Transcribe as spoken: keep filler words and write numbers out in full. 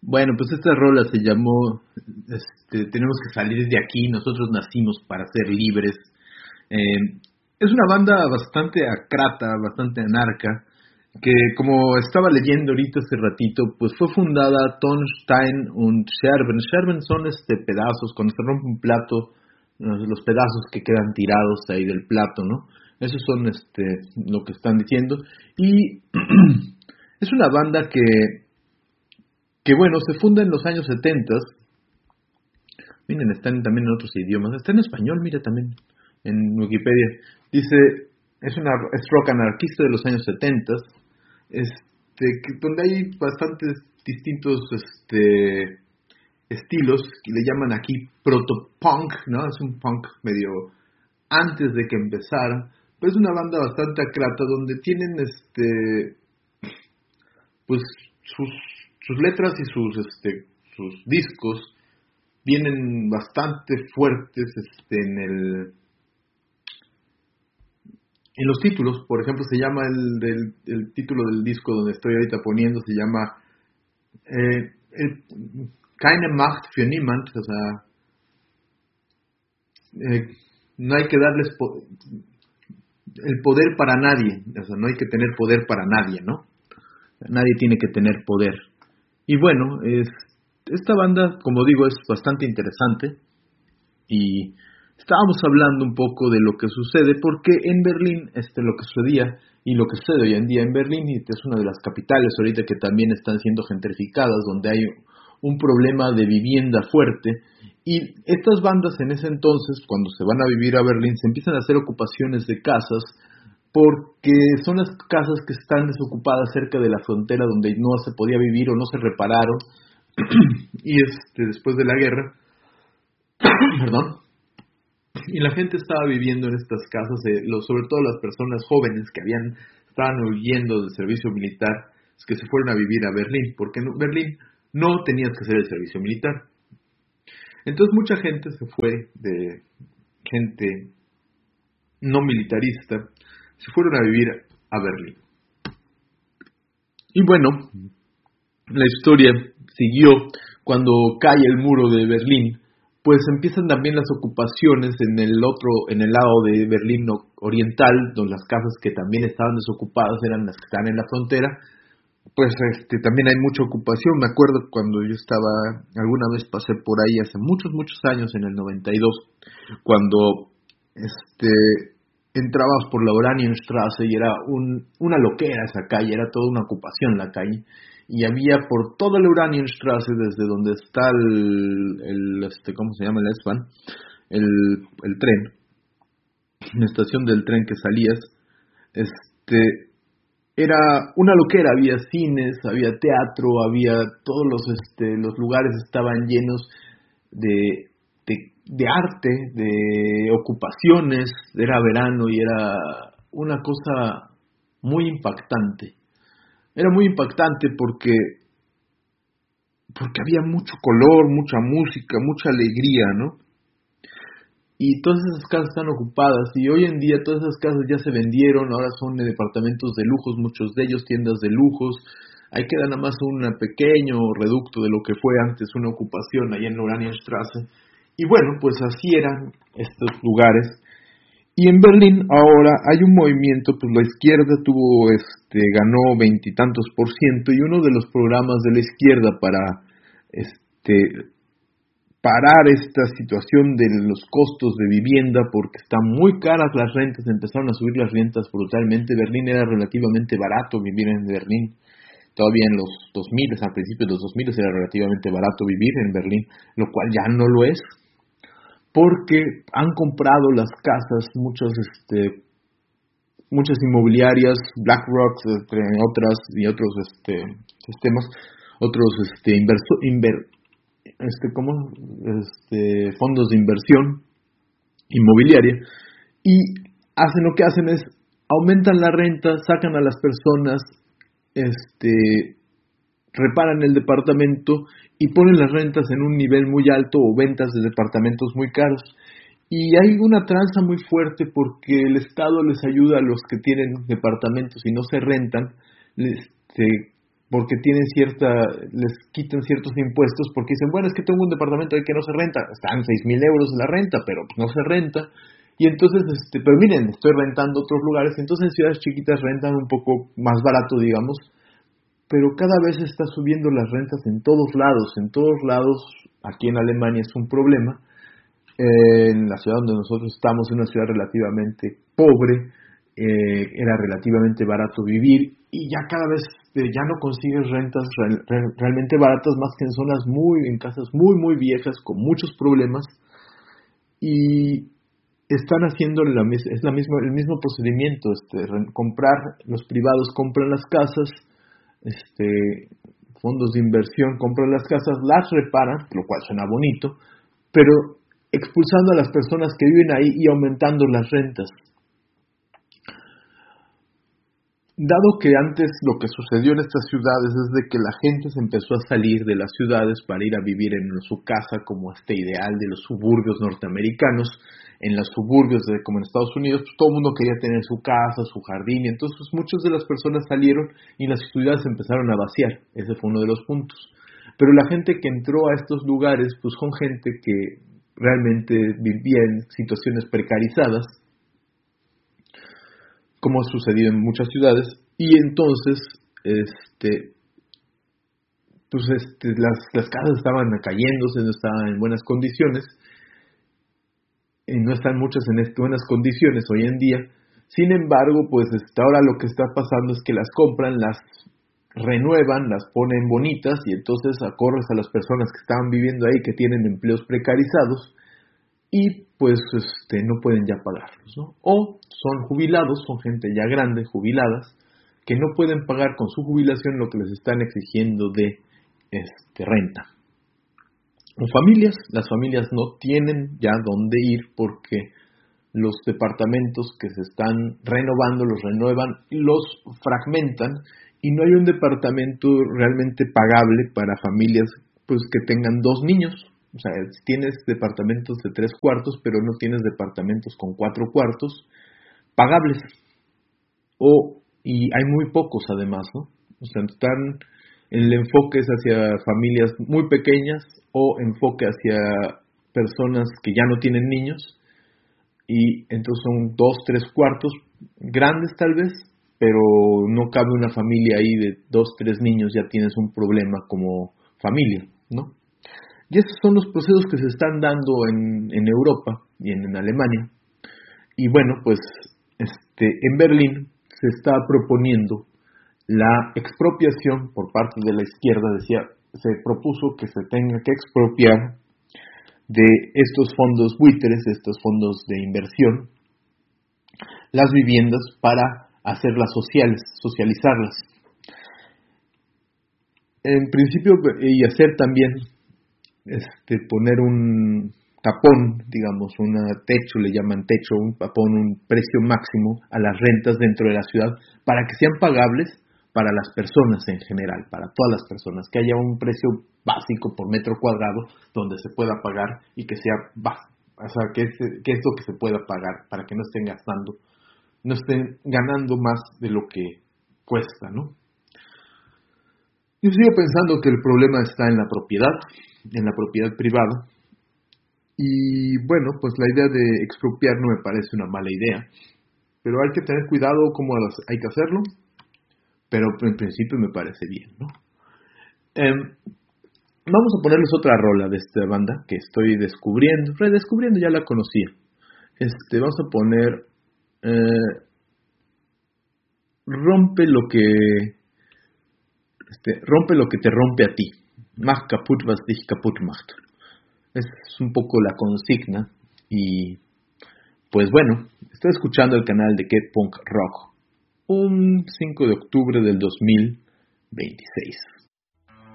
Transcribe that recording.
Bueno, pues esta rola se llamó este, Tenemos que salir de aquí, nosotros nacimos para ser libres. Eh, es una banda bastante acrata, bastante anarca, que como estaba leyendo ahorita hace ratito, pues fue fundada Tonstein und Scherben. Scherben son este pedazos, cuando se rompe un plato, los los pedazos que quedan tirados ahí del plato, ¿no? Esos son este lo que están diciendo. Y es una banda que, que bueno, se funda en los años setenta. Miren, están también en otros idiomas. Está en español, mira también, en Wikipedia. Dice, es una es rock anarquista de los años setenta, este, que, donde hay bastantes distintos este, estilos, que le llaman aquí protopunk, ¿no? Es un punk medio antes de que empezara, pero es una banda bastante acrata, donde tienen este pues sus, sus letras y sus este sus discos vienen bastante fuertes este en el en los títulos. Por ejemplo, se llama el, del, el título del disco donde estoy ahorita poniendo, se llama eh, el, Keine Macht für Niemand, o sea, eh, no hay que darles po- el poder para nadie, o sea, no hay que tener poder para nadie, ¿no? Nadie tiene que tener poder. Y bueno, es, esta banda, como digo, es bastante interesante y estábamos hablando un poco de lo que sucede, porque en Berlín, este, lo que sucedía y lo que sucede hoy en día en Berlín, y es una de las capitales ahorita que también están siendo gentrificadas, donde hay un problema de vivienda fuerte, y estas bandas en ese entonces, cuando se van a vivir a Berlín, se empiezan a hacer ocupaciones de casas, porque son las casas que están desocupadas cerca de la frontera donde no se podía vivir o no se repararon, y este, después de la guerra, perdón, y la gente estaba viviendo en estas casas, eh, lo, sobre todo las personas jóvenes que habían estaban huyendo del servicio militar, es que se fueron a vivir a Berlín, porque en Berlín no tenías que hacer el servicio militar. Entonces mucha gente se fue, de gente no militarista, se fueron a vivir a Berlín. Y bueno, la historia siguió cuando cae el muro de Berlín. Pues empiezan también las ocupaciones en el otro, en el lado de Berlín oriental, donde las casas que también estaban desocupadas eran las que están en la frontera. Pues este también hay mucha ocupación. Me acuerdo cuando yo estaba, alguna vez pasé por ahí hace muchos, muchos años, en el noventa y dos, cuando este entrabas por la Oranienstraße y era un, una loquera esa calle, era toda una ocupación la calle. Y había por toda la Oranienstraße, desde donde está el, el este, ¿cómo se llama? El S-Bahn, el, el tren, la estación del tren que salías, este, era una loquera, había cines, había teatro, había todos los, este, los lugares estaban llenos de, de, de arte, de ocupaciones, era verano y era una cosa muy impactante. Era muy impactante porque, porque había mucho color, mucha música, mucha alegría, ¿no? Y todas esas casas están ocupadas, y hoy en día todas esas casas ya se vendieron, ahora son de departamentos de lujos, muchos de ellos tiendas de lujos. Ahí queda nada más un pequeño reducto de lo que fue antes una ocupación allá en la Oranienstraße. Y bueno, pues así eran estos lugares. Y en Berlín ahora hay un movimiento, pues la izquierda tuvo, este, ganó veintitantos por ciento, y uno de los programas de la izquierda para, este, parar esta situación de los costos de vivienda, porque están muy caras las rentas, empezaron a subir las rentas brutalmente. Berlín era relativamente barato vivir en Berlín, todavía en los dos mil, a principios de los dos mil era relativamente barato vivir en Berlín, lo cual ya no lo es, porque han comprado las casas muchos este muchas inmobiliarias, BlackRock, entre otras, y otros este sistemas, otros este inverso, inver, este como este fondos de inversión inmobiliaria, y hacen lo que hacen es aumentan la renta, sacan a las personas, este reparan el departamento y ponen las rentas en un nivel muy alto, o ventas de departamentos muy caros. Y hay una tranza muy fuerte porque el Estado les ayuda a los que tienen departamentos y no se rentan, les, se, porque tienen cierta, les quitan ciertos impuestos porque dicen, bueno, es que tengo un departamento ahí que no se renta, están seis mil euros la renta, pero pues no se renta, y entonces, este, pero miren, estoy rentando otros lugares, entonces en ciudades chiquitas rentan un poco más barato, digamos, pero cada vez está subiendo las rentas en todos lados, en todos lados, aquí en Alemania es un problema, eh, en la ciudad donde nosotros estamos, en una ciudad relativamente pobre, eh, era relativamente barato vivir, y ya cada vez eh, ya no consigues rentas real, real, realmente baratas más que en zonas muy, en casas muy muy viejas con muchos problemas, y están haciendo la, es la misma, el mismo procedimiento, este, comprar, los privados compran las casas, este, fondos de inversión compran las casas, las reparan, lo cual suena bonito, pero expulsando a las personas que viven ahí y aumentando las rentas. Dado que antes lo que sucedió en estas ciudades es de que la gente se empezó a salir de las ciudades para ir a vivir en su casa, como este ideal de los suburbios norteamericanos, en los suburbios de, como en Estados Unidos, pues todo el mundo quería tener su casa, su jardín, y entonces pues, muchas de las personas salieron y las ciudades empezaron a vaciar. Ese fue uno de los puntos. Pero la gente que entró a estos lugares, pues son gente que realmente vivía en situaciones precarizadas, como ha sucedido en muchas ciudades, y entonces este pues este las, las casas estaban cayéndose, no estaban en buenas condiciones, y no están muchas en este, buenas condiciones hoy en día. Sin embargo, pues este, ahora lo que está pasando es que las compran, las renuevan, las ponen bonitas, y entonces acorres a las personas que estaban viviendo ahí, que tienen empleos precarizados, y pues este no pueden ya pagarlos, ¿no? O son jubilados, son gente ya grande, jubiladas, que no pueden pagar con su jubilación lo que les están exigiendo de este renta. O familias, las familias no tienen ya dónde ir porque los departamentos que se están renovando, los renuevan, los fragmentan, y no hay un departamento realmente pagable para familias pues que tengan dos niños. O sea, tienes departamentos de tres cuartos, pero no tienes departamentos con cuatro cuartos pagables. O, y hay muy pocos además, ¿no? O sea, están, el enfoque es hacia familias muy pequeñas o enfoque hacia personas que ya no tienen niños, y entonces son dos, tres cuartos grandes tal vez, pero no cabe una familia ahí de dos, tres niños, ya tienes un problema como familia, ¿no? Y esos son los procesos que se están dando en, en Europa y en, en Alemania. Y bueno, pues este, en Berlín se está proponiendo la expropiación por parte de la izquierda. Decía, se propuso que se tenga que expropiar de estos fondos buitres, de estos fondos de inversión, las viviendas para hacerlas sociales, socializarlas. En principio, y hacer también Este, poner un tapón, digamos, un techo, le llaman techo, un tapón, un precio máximo a las rentas dentro de la ciudad para que sean pagables para las personas en general, para todas las personas, que haya un precio básico por metro cuadrado donde se pueda pagar y que sea básico, o sea, que es, que es lo que se pueda pagar para que no estén gastando, no estén ganando más de lo que cuesta, ¿no? Yo sigo pensando que el problema está en la propiedad, en la propiedad privada, y bueno, pues la idea de expropiar no me parece una mala idea, pero hay que tener cuidado cómo hay que hacerlo, pero en principio me parece bien, ¿no? Eh, vamos a ponerles otra rola de esta banda que estoy descubriendo, redescubriendo, ya la conocía. Este, vamos a poner eh, Rompe lo que Este, rompe lo que te rompe a ti. Mach kaputt, was dich kaputt macht. Es un poco la consigna. Y pues bueno, estoy escuchando el canal de Get Punk Rock un cinco de octubre del dos mil veintiséis.